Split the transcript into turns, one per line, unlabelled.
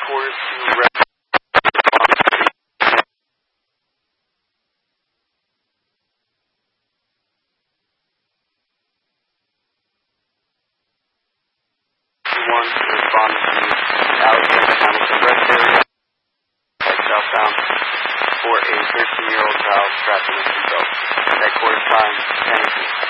headquarters to respond. One to respond to Alexander Hamilton rest area, southbound, for a 13-year-old child trapped in a seatbelt. Headquarters time, 10 p.m.